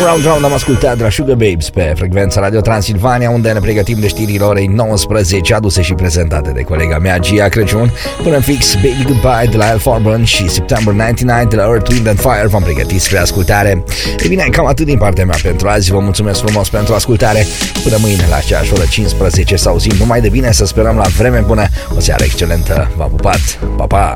Round am ascultat de la Sugar Babes pe frecvența Radio Transilvania, unde ne pregătim de știrile orei 19, aduse și prezentate de colega mea Gia Crăciun. Până în fix, Baby Goodbye de la Al Farben și September 99 de la Earth, Wind and Fire v-am pregătit spre ascultare. E bine, cam atât din partea mea pentru azi. Vă mulțumesc frumos pentru ascultare. Până mâine la aceeași oră 15 să auzim numai de bine, să sperăm la vreme bună. O seară excelentă. V-am pupat. Pa, pa!